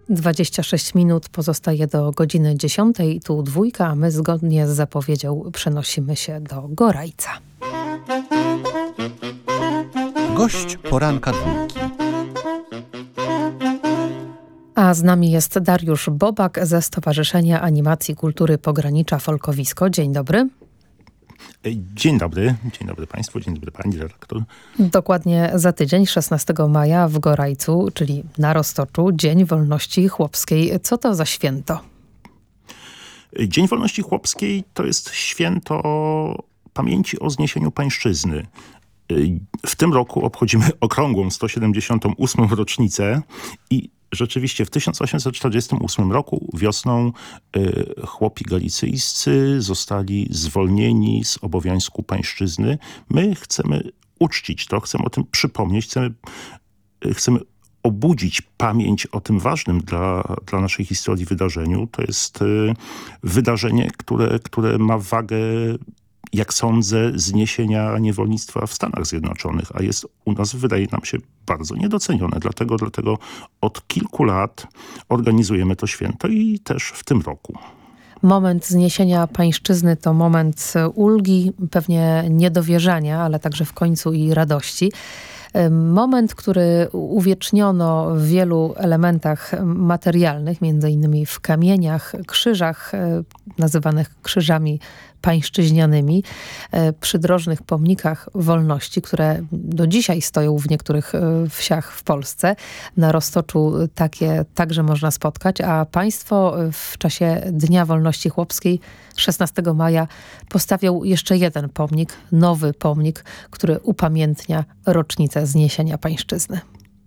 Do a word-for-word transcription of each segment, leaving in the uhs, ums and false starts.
dwadzieścia sześć minut pozostaje do godziny dziesiątej. Tu dwójka, a my zgodnie z zapowiedzią przenosimy się do Gorajca. Gość poranka dwójki. A z nami jest Dariusz Bobak ze Stowarzyszenia Animacji Kultury Pogranicza Folkowisko. Dzień dobry. Dzień dobry. Dzień dobry Państwu, dzień dobry Pani redaktor. Dokładnie za tydzień, szesnastego maja w Gorajcu, czyli na Roztoczu, Dzień Wolności Chłopskiej. Co to za święto? Dzień Wolności Chłopskiej to jest święto pamięci o zniesieniu pańszczyzny. W tym roku obchodzimy okrągłą sto siedemdziesiątą ósmą rocznicę i rzeczywiście w tysiąc osiemset czterdziestym ósmym roku wiosną y, chłopi galicyjscy zostali zwolnieni z obowiązku pańszczyzny. My chcemy uczcić to, chcemy o tym przypomnieć, chcemy, y, chcemy obudzić pamięć o tym ważnym dla, dla naszej historii wydarzeniu. To jest y, wydarzenie, które, które ma wagę, jak sądzę, zniesienia niewolnictwa w Stanach Zjednoczonych, a jest u nas, wydaje nam się, bardzo niedocenione. Dlatego, dlatego od kilku lat organizujemy to święto i też w tym roku. Moment zniesienia pańszczyzny to moment ulgi, pewnie niedowierzania, ale także w końcu i radości. Moment, który uwieczniono w wielu elementach materialnych, między innymi w kamieniach, krzyżach, nazywanych krzyżami pańszczyźnianymi, przydrożnych pomnikach wolności, które do dzisiaj stoją w niektórych wsiach w Polsce. Na Roztoczu takie także można spotkać, a państwo w czasie Dnia Wolności Chłopskiej szesnastego maja postawią jeszcze jeden pomnik, nowy pomnik, który upamiętnia rocznicę zniesienia pańszczyzny.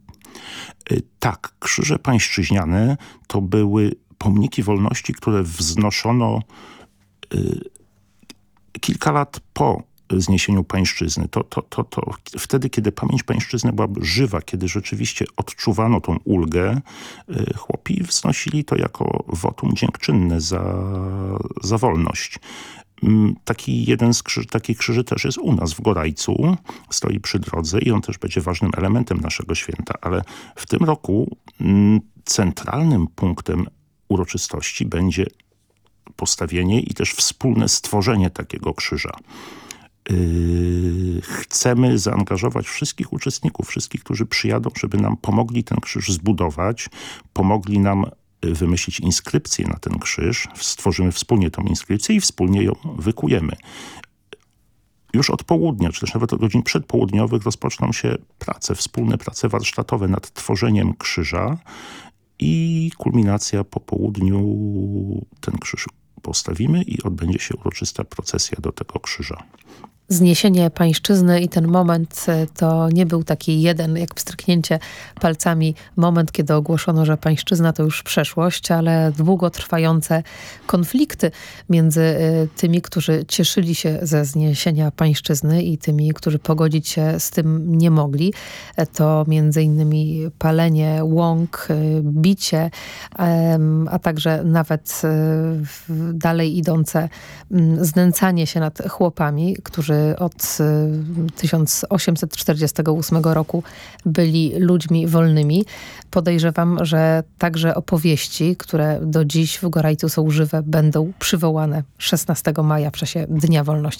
Tak, krzyże pańszczyźniane to były pomniki wolności, które wznoszono y, kilka lat po zniesieniu pańszczyzny. To, to, to, to wtedy, kiedy pamięć pańszczyzny była żywa, kiedy rzeczywiście odczuwano tą ulgę, y, chłopi wznosili to jako wotum dziękczynne za, za wolność. Taki jeden z krzyży, takich krzyży też jest u nas w Gorajcu, stoi przy drodze i on też będzie ważnym elementem naszego święta, ale w tym roku m, centralnym punktem uroczystości będzie postawienie i też wspólne stworzenie takiego krzyża. Yy, chcemy zaangażować wszystkich uczestników, wszystkich, którzy przyjadą, żeby nam pomogli ten krzyż zbudować, pomogli nam wymyślić inskrypcję na ten krzyż, stworzymy wspólnie tą inskrypcję i wspólnie ją wykujemy. Już od południa, czy też nawet od godzin przedpołudniowych rozpoczną się prace, wspólne prace warsztatowe nad tworzeniem krzyża i kulminacja po południu ten krzyż postawimy i odbędzie się uroczysta procesja do tego krzyża. Zniesienie pańszczyzny i ten moment to nie był taki jeden, jak pstryknięcie palcami, moment, kiedy ogłoszono, że pańszczyzna to już przeszłość, ale długotrwające konflikty między tymi, którzy cieszyli się ze zniesienia pańszczyzny i tymi, którzy pogodzić się z tym nie mogli. To między innymi palenie łąk, bicie, a także nawet dalej idące znęcanie się nad chłopami, którzy od tysiąc osiemset czterdziestego ósmego roku byli ludźmi wolnymi. Podejrzewam, że także opowieści, które do dziś w Gorajcu są żywe, będą przywołane szesnastego maja w czasie Dnia Wolności